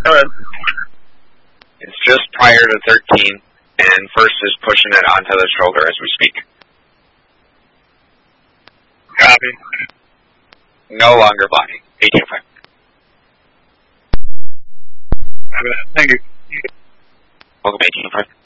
Hello. It's just prior to 13, and First is pushing it onto the shoulder as we speak. Copy. No longer blocking. 18.5. Thank you. Welcome, 18.5.